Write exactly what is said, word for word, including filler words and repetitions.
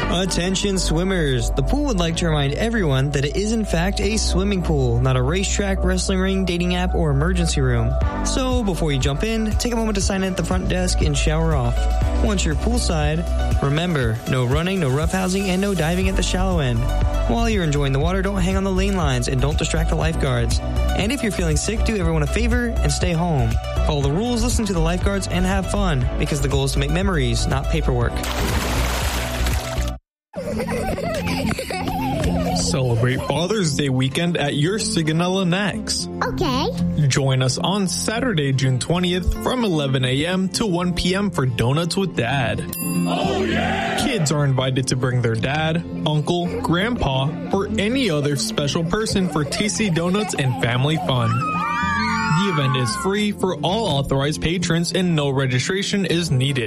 Attention swimmers. The pool would like to remind everyone that it is in fact a swimming pool, not a racetrack, wrestling ring, dating app, or emergency room. So before you jump in, take a moment to sign in at the front desk and shower off. Once you're poolside, remember, no running, no roughhousing, and no diving at the shallow end. While you're enjoying the water, don't hang on the lane lines and don't distract the lifeguards. And if you're feeling sick, do everyone a favor and stay home. Follow the rules, listen to the lifeguards, and have fun, because the goal is to make memories, not paperwork. Celebrate Father's Day weekend at your Sigonella Next. Okay. Join us on Saturday, June twentieth from eleven a.m. to one p.m. for Donuts with Dad. Oh, yeah! Kids are invited to bring their dad, uncle, grandpa, or any other special person for tasty donuts and family fun. The event is free for all authorized patrons and no registration is needed.